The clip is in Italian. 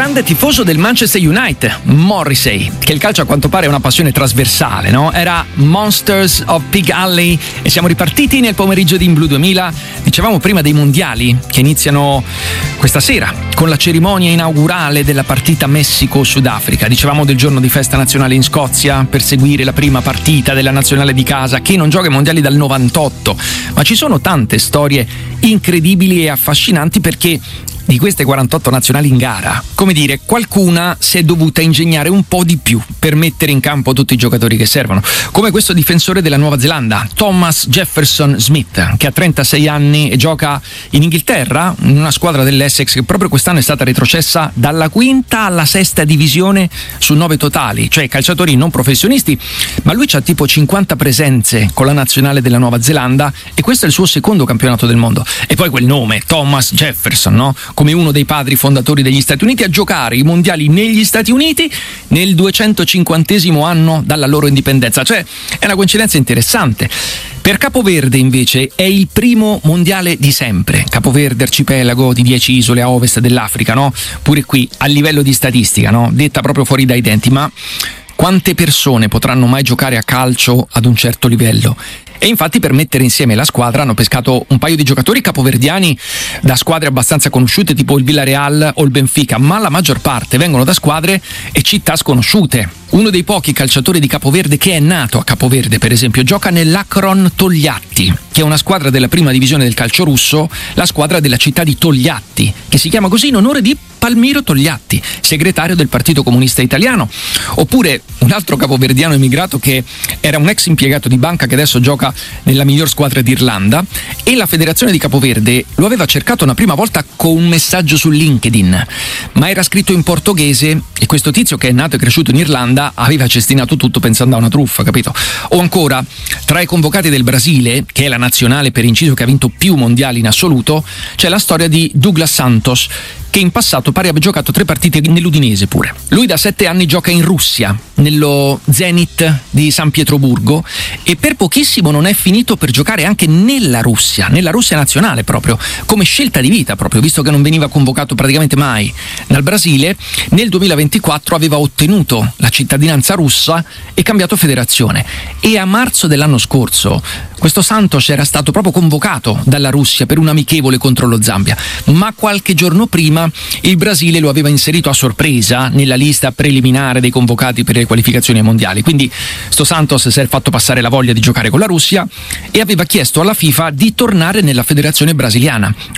grande tifoso del Manchester United, Morrissey, che il calcio a quanto pare è una passione trasversale, no? Era Monsters of Pig Alley e siamo ripartiti nel pomeriggio di In Blue 2000. Dicevamo prima dei mondiali che iniziano questa sera con la cerimonia inaugurale della partita Messico-Sudafrica. Dicevamo del giorno di festa nazionale in Scozia per seguire la prima partita della nazionale di casa che non gioca i mondiali dal 98, ma ci sono tante storie incredibili e affascinanti perché di queste 48 nazionali in gara, come dire, qualcuna si è dovuta ingegnare un po' di più per mettere in campo tutti i giocatori che servono, come questo difensore della Nuova Zelanda, Thomas Jefferson Smith, che ha 36 anni e gioca in Inghilterra, in una squadra dell'Essex che proprio quest'anno è stata retrocessa dalla quinta alla sesta divisione su 9 totali, cioè calciatori non professionisti, ma lui c'ha tipo 50 presenze con la nazionale della Nuova Zelanda e questo è il suo secondo campionato del mondo. E poi quel nome, Thomas Jefferson, no? Come uno dei padri fondatori degli Stati Uniti, a giocare i mondiali negli Stati Uniti nel 250° anno dalla loro indipendenza. Cioè, è una coincidenza interessante. Per Capoverde, invece, è il primo mondiale di sempre. Capoverde, arcipelago di 10 isole a ovest dell'Africa, no? Pure qui, a livello di statistica, no? Detta proprio fuori dai denti, ma quante persone potranno mai giocare a calcio ad un certo livello? E infatti per mettere insieme la squadra hanno pescato un paio di giocatori capoverdiani da squadre abbastanza conosciute tipo il Villarreal o il Benfica, ma la maggior parte vengono da squadre e città sconosciute. Uno dei pochi calciatori di Capoverde che è nato a Capoverde, per esempio, gioca nell'Akron Togliatti, che è una squadra della prima divisione del calcio russo, la squadra della città di Togliatti, che si chiama così in onore di Palmiro Togliatti, segretario del Partito Comunista Italiano. Oppure un altro capoverdiano emigrato che era un ex impiegato di banca che adesso gioca nella miglior squadra d'Irlanda, e la federazione di Capoverde lo aveva cercato una prima volta con un messaggio su LinkedIn, ma era scritto in portoghese e questo tizio che è nato e cresciuto in Irlanda aveva cestinato tutto pensando a una truffa, capito? O ancora, tra i convocati del Brasile, che è la nazionale per inciso che ha vinto più mondiali in assoluto, c'è la storia di Douglas Santos, che in passato pare abbia giocato 3 partite nell'Udinese pure. Lui da 7 anni gioca in Russia, nello Zenit di San Pietroburgo, e per pochissimo non è finito per giocare anche nella Russia nazionale proprio, come scelta di vita proprio, visto che non veniva convocato praticamente mai dal Brasile. Nel 2024 aveva ottenuto la cittadinanza russa e cambiato federazione, e a marzo dell'anno scorso questo Santos era stato proprio convocato dalla Russia per un amichevole contro lo Zambia, ma qualche giorno prima il Brasile lo aveva inserito a sorpresa nella lista preliminare dei convocati per le qualificazioni ai mondiali. Quindi sto Santos si è fatto passare la voglia di giocare con la Russia e aveva chiesto alla FIFA di tornare nella federazione brasiliana,